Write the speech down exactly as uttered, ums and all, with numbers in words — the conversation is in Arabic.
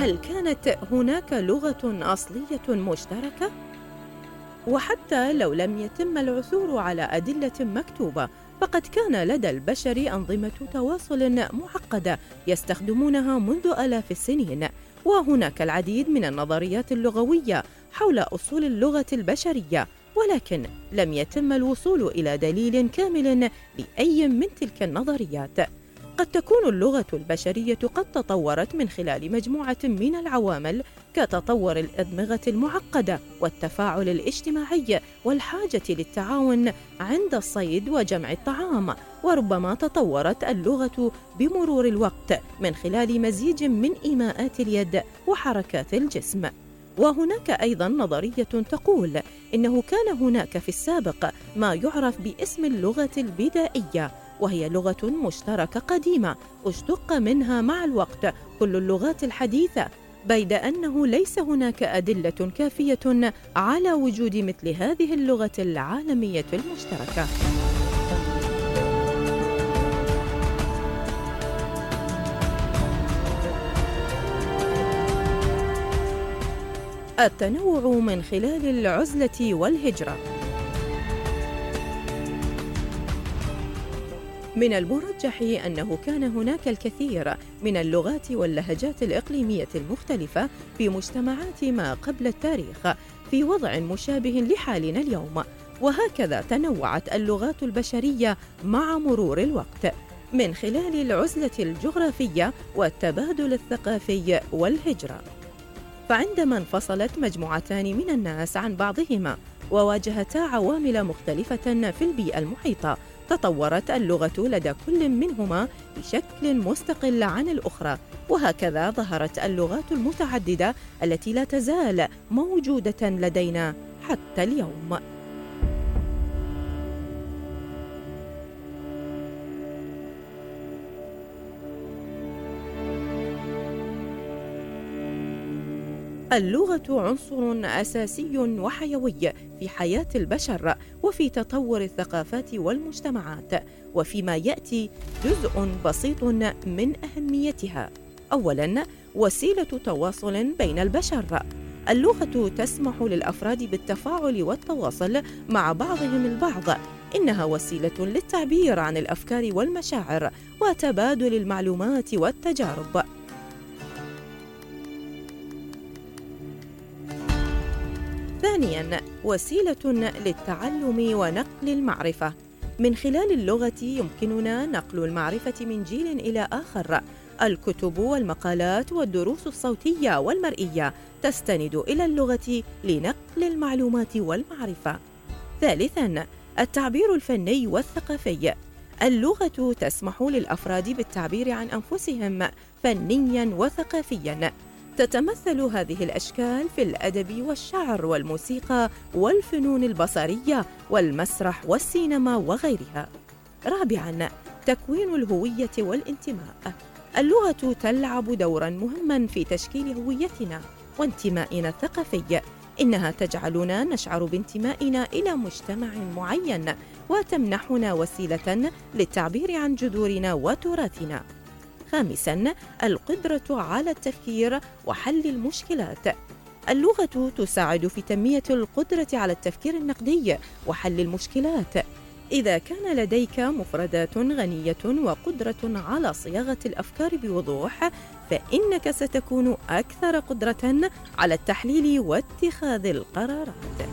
هل كانت هناك لغة أصلية مشتركة؟ وحتى لو لم يتم العثور على أدلة مكتوبة، فقد كان لدى البشر أنظمة تواصل معقدة يستخدمونها منذ آلاف السنين، وهناك العديد من النظريات اللغوية حول أصول اللغة البشرية، ولكن لم يتم الوصول إلى دليل كامل لأي من تلك النظريات. قد تكون اللغة البشرية قد تطورت من خلال مجموعة من العوامل كتطور الأدمغة المعقدة والتفاعل الاجتماعي والحاجة للتعاون عند الصيد وجمع الطعام، وربما تطورت اللغة بمرور الوقت من خلال مزيج من إيماءات اليد وحركات الجسم. وهناك أيضاً نظرية تقول إنه كان هناك في السابق ما يعرف باسم اللغة البدائية، وهي لغة مشتركة قديمة اشتق منها مع الوقت كل اللغات الحديثة، بيد أنه ليس هناك أدلة كافية على وجود مثل هذه اللغة العالمية المشتركة. التنوع من خلال العزلة والهجرة. من المرجح أنه كان هناك الكثير من اللغات واللهجات الإقليمية المختلفة في مجتمعات ما قبل التاريخ في وضع مشابه لحالنا اليوم، وهكذا تنوعت اللغات البشرية مع مرور الوقت من خلال العزلة الجغرافية والتبادل الثقافي والهجرة. فعندما انفصلت مجموعتان من الناس عن بعضهما وواجهتا عوامل مختلفة في البيئة المحيطة، تطورت اللغة لدى كل منهما بشكل مستقل عن الأخرى، وهكذا ظهرت اللغات المتعددة التي لا تزال موجودة لدينا حتى اليوم. اللغة عنصر أساسي وحيوي في حياة البشر وفي تطور الثقافات والمجتمعات، وفيما يأتي جزء بسيط من أهميتها. أولاً، وسيلة تواصل بين البشر. اللغة تسمح للأفراد بالتفاعل والتواصل مع بعضهم البعض، إنها وسيلة للتعبير عن الأفكار والمشاعر وتبادل المعلومات والتجارب. ثانياً، وسيلة للتعلم ونقل المعرفة. من خلال اللغة يمكننا نقل المعرفة من جيل إلى آخر. الكتب والمقالات والدروس الصوتية والمرئية تستند إلى اللغة لنقل المعلومات والمعرفة. ثالثاً، التعبير الفني والثقافي. اللغة تسمح للأفراد بالتعبير عن أنفسهم فنياً وثقافياً. تتمثل هذه الأشكال في الأدب والشعر والموسيقى والفنون البصرية والمسرح والسينما وغيرها. رابعاً، تكوين الهوية والانتماء. اللغة تلعب دوراً مهماً في تشكيل هويتنا وانتمائنا الثقافي. إنها تجعلنا نشعر بانتمائنا إلى مجتمع معين وتمنحنا وسيلة للتعبير عن جذورنا وتراثنا. خامساً، القدرة على التفكير وحل المشكلات. اللغة تساعد في تنمية القدرة على التفكير النقدي وحل المشكلات. إذا كان لديك مفردات غنية وقدرة على صياغة الأفكار بوضوح، فإنك ستكون أكثر قدرة على التحليل واتخاذ القرارات.